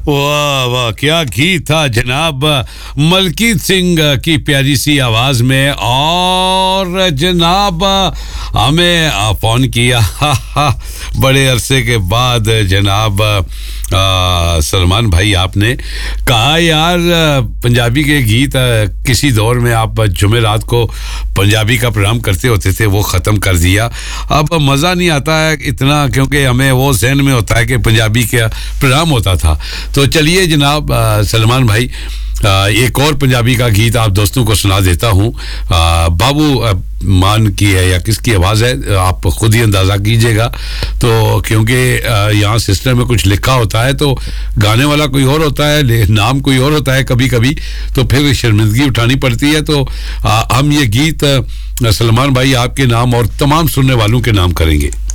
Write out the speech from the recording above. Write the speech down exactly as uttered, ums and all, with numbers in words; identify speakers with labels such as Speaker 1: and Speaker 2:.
Speaker 1: वाह वाह, क्या गीत था जनाब मलकीत सिंह की प्यारी सी आवाज में। और जनाब हमें फोन किया बड़े अरसे के बाद जनाब आ, सलमान भाई, आपने कहा यार पंजाबी के गीत किसी दौर में आप जुमेरात को पंजाबी का प्रोग्राम करते होते थे, वो ख़त्म कर दिया। अब मज़ा नहीं आता है इतना, क्योंकि हमें वो जहन में होता है कि पंजाबी का प्रोग्राम होता था। तो चलिए जनाब सलमान भाई, आ, एक और पंजाबी का गीत आप दोस्तों को सुना देता हूँ। बाबू आ, मान की है या किसकी आवाज़ है, आप खुद ही अंदाज़ा कीजिएगा। तो क्योंकि यहाँ सिस्टम में कुछ लिखा होता है तो गाने वाला कोई और होता है, नाम कोई और होता है कभी कभी, तो फिर शर्मिंदगी उठानी पड़ती है। तो आ, हम ये गीत सलमान भाई आपके नाम और तमाम सुनने वालों के नाम करेंगे।